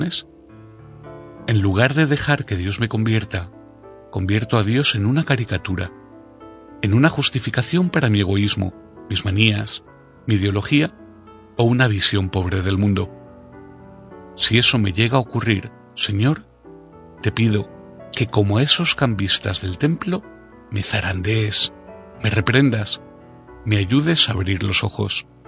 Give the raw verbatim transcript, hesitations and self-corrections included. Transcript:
En lugar de dejar que Dios me convierta, convierto a Dios en una caricatura, en una justificación para mi egoísmo, mis manías, mi ideología o una visión pobre del mundo. Si eso me llega a ocurrir, Señor, te pido que como esos cambistas del templo, me zarandees, me reprendas, me ayudes a abrir los ojos.